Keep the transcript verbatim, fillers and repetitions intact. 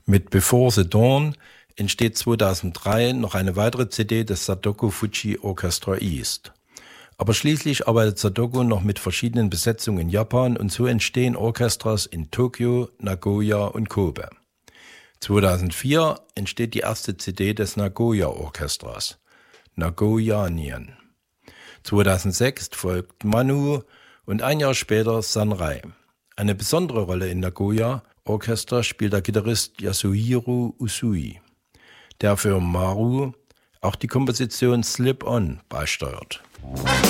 Mit Before the Dawn entsteht zweitausenddrei noch eine weitere C D des Sadako Fuji Orchestra East. Aber schließlich arbeitet Sadako noch mit verschiedenen Besetzungen in Japan und so entstehen Orchestras in Tokio, Nagoya und Kobe. zweitausendvier entsteht die erste C D des Nagoya Orchestras, Nagoyanien. zweitausendsechs folgt Manu und ein Jahr später Sanrai. Eine besondere Rolle in Nagoya Orchestra spielt der Gitarrist Yasuhiro Usui, der für Maru auch die Komposition Slip On beisteuert.